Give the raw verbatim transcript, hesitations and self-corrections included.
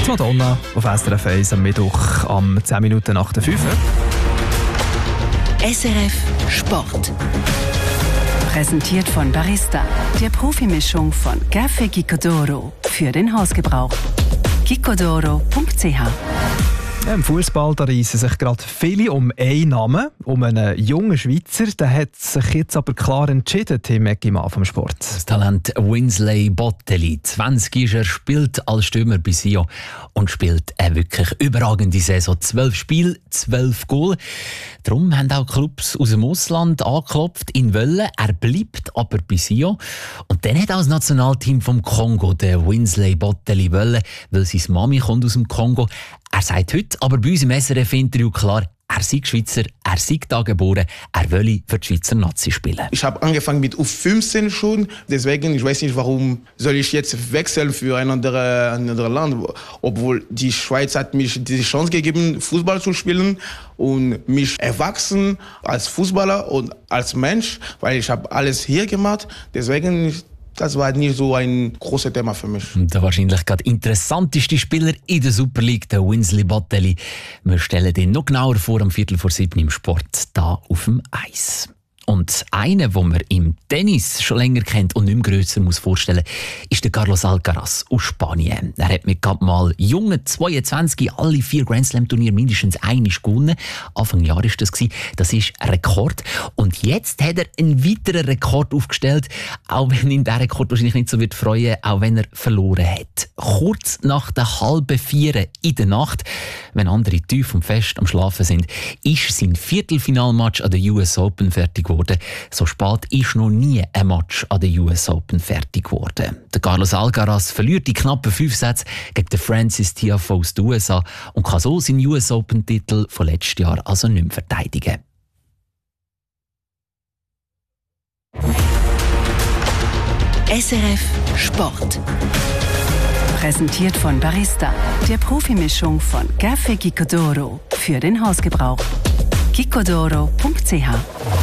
Die Madonna auf S R F eins am Mittwoch am zehn Minuten nach der fünf. S R F Sport. Präsentiert von Barista, der Profimischung von Café Gicodoro für den Hausgebrauch. gicodoro punkt c h. Im Fußball reissen sich gerade viele um einen Namen, um einen jungen Schweizer. Der hat sich jetzt aber klar entschieden, Tim Eggimann vom Sport. Das Talent Winsley Bottelli, zwanzig ist er, spielt als Stürmer bei Sion und spielt eine wirklich überragende Saison. zwölf Spiele, zwölf Goal. Darum haben auch Clubs aus dem Ausland angeklopft, ihn wollen. Er bleibt aber bei Sion. Und dann hat auch das Nationalteam vom Kongo den Winsley Bottelli wollen, weil seine Mami kommt aus dem Kongo. Er sagt heute aber bei uns im S R F-Interview klar, er sei Schweizer, er sei da geboren, er wolle für die Schweizer Nazi spielen. Ich habe angefangen mit U fünfzehn schon, deswegen ich weiß nicht, warum soll ich jetzt wechseln für ein anderes ein anderes Land, obwohl die Schweiz hat mich diese Chance gegeben, Fußball zu spielen und mich erwachsen als Fußballer und als Mensch, weil ich habe alles hier gemacht, deswegen das war nicht so ein großes Thema für mich. Der wahrscheinlich gerade interessanteste Spieler in der Super League, der Winsley Bottelli. Wir stellen den noch genauer vor am Viertel vor sieben im Sport, da auf dem Eis. Und einer, den man im Tennis schon länger kennt und nicht mehr grösser muss vorstellen, ist der Carlos Alcaraz aus Spanien. Er hat mit gerade mal jungen zweiundzwanzig alle vier Grand Slam Turniere mindestens einmal gewonnen. Anfang Jahr ist das gewesen. Das ist ein Rekord. Und jetzt hat er einen weiteren Rekord aufgestellt, auch wenn ihn der Rekord wahrscheinlich nicht so wird freuen, auch wenn er verloren hat. Kurz nach der halben vier in der Nacht, wenn andere tief und fest am Schlafen sind, ist sein Viertelfinalmatch an der U S Open fertig geworden. So spät ist noch nie ein Match an der U S Open fertig geworden. Der Carlos Alcaraz verliert die knappen fünf Sätze gegen den Francis Tiafoe aus den U S A und kann so seinen U S Open-Titel von letztes Jahr also nicht mehr verteidigen. S R F Sport. Präsentiert von Barista, der Profimischung von Café Gicodoro für den Hausgebrauch. gicodoro punkt c h